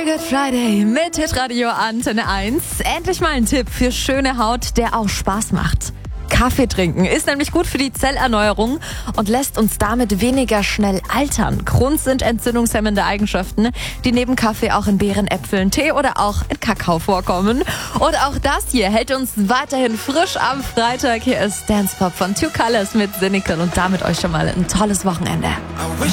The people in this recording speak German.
Good Friday mit Hitradio Antenne 1. Endlich mal ein Tipp für schöne Haut, der auch Spaß macht. Kaffee trinken ist nämlich gut für die Zellerneuerung und lässt uns damit weniger schnell altern. Grund sind entzündungshemmende Eigenschaften, die neben Kaffee auch in Beeren, Äpfeln, Tee oder auch in Kakao vorkommen. Und auch das hier hält uns weiterhin frisch am Freitag. Hier ist Dance Pop von Two Colors mit Cynical und damit euch schon mal ein tolles Wochenende.